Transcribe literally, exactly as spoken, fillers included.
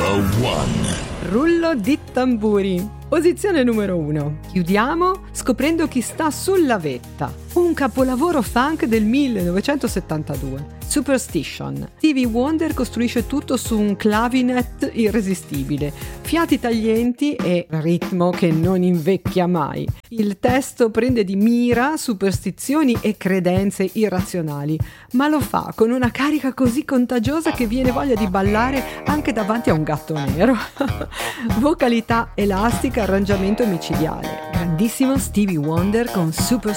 one. Rullo di tamburi. Posizione numero uno. Chiudiamo scoprendo chi sta sulla vetta. Un capolavoro funk del millenovecentosettantadue. Superstition. Stevie Wonder costruisce tutto su un clavinet irresistibile, fiati taglienti e ritmo che non invecchia mai. Il testo prende di mira superstizioni e credenze irrazionali, ma lo fa con una carica così contagiosa che viene voglia di ballare anche davanti a un gatto nero. Vocalità elastica, arrangiamento micidiale. Grandissimo Stevie Wonder con Superstition.